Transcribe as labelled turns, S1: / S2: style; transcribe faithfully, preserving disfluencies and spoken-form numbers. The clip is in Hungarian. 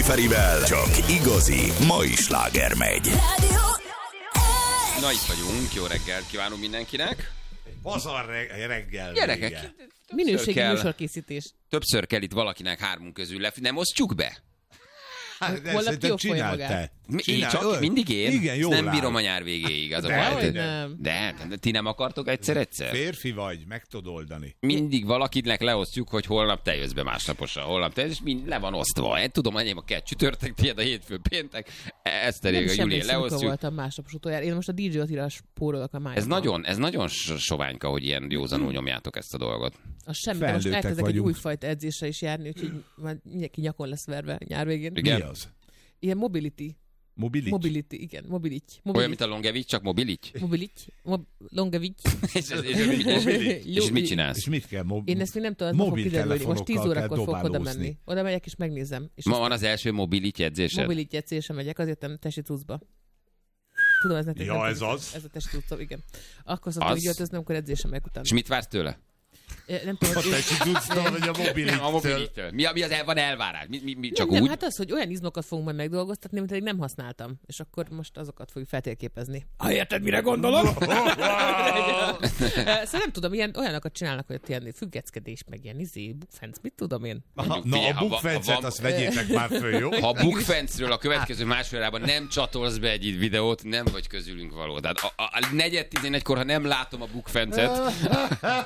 S1: Ferivel csak igazi mai sláger megy.
S2: Na, itt vagyunk, jó reggelt kívánunk mindenkinek.
S3: Pazar reggel.
S2: Gyerekek,
S4: Minőségi
S2: kell,
S4: műsorkészítés.
S2: többször kell itt valakinek hármunk közül lef... Nem osztjuk be?
S3: Hát,
S4: Holnap ki fogja magát.
S2: Mi, én csak
S3: Öl.
S2: mindig én?
S3: Igen, jól
S2: nem
S3: áll.
S2: bírom a nyár végéig. Az a
S3: De,
S2: baj.
S4: hogy
S3: de.
S4: nem.
S2: De, de ti nem akartok egyszer-egyszer?
S3: Férfi vagy, meg tudod oldani.
S2: Mindig valakinek leosztjuk, hogy holnap te jössz be másnaposan, holnap te jössz, és mind le van osztva. Én tudom, enyém a két csütörtök, tiéd a hétfő, péntek, ezt elég a Júli leosztjuk.
S4: voltam másnapos utoljára. Én most a dé jé Attila spórolok a májában.
S2: Ez nagyon, ez nagyon soványka, hogy ilyen józanul nyomjátok ezt a dolgot.
S4: Az semmi, de most
S3: Felnőttek
S4: elkezdek egy
S3: vagyunk.
S4: újfajta edzésre is járni, úgyhogy már mindenki nyakon lesz verve nyár végén.
S2: Igen.
S3: Mi az?
S4: Ilyen mobility.
S3: Mobilit?
S4: Mobility, igen, mobility.
S2: Olyan, mint a Longevics, csak mobilit?
S4: Mobility. Mob... Longevics.
S2: és, és, és, és, és mit csinálsz?
S3: És mit kell? Mob...
S4: Én ezt még nem tudom, nem fog kiderülni. Most tíz
S3: Mobiltelefonokkal
S4: órakor
S3: kell
S4: fogok oda
S3: dobálózni.
S4: menni. Oda megyek és megnézem. És
S2: Ma van az első mobilit edzésed?
S4: mobility edzésre megyek, azért nem testi cuccba. Tudom, ez nektek
S3: Ja,
S4: nem
S3: ez
S4: tudom,
S3: az.
S4: Ez a testi cuccom, igen. Akkor szoktam
S2: Az-
S4: így öltözni, amikor edzésre megyek utána.
S2: És mit vársz tőle?
S4: Eh, Nem tudom,
S3: A
S4: hogy...
S3: te is tudsz, hogy a mobilit.
S2: A mobilittől. Mi, mi az el van elvárás? Mi, mi, mi csak
S4: nem,
S2: úgy?
S4: nem, hát az, hogy olyan izmokat fogunk majd megdolgoztatni, amit eddig nem használtam. És akkor most azokat fogjuk feltérképezni. Ha érted, mire gondolok? Szóval nem tudom, ilyen, olyanokat csinálnak, hogy ott ilyen függeckedés, meg ilyen izé, bukfenc, mit tudom én.
S2: Mondjuk,
S3: Na,
S2: figyelj,
S3: a
S2: ha va-
S3: bukfencet,
S2: ha van-
S3: azt vegyétek már föl, jó?
S2: Ha a bukfencről a következő másfél órában nem csatolsz be egy videót, nem vagy közülünk való. Tehát a, a, a negyed tizenegykor, ha nem látom a bukfencet,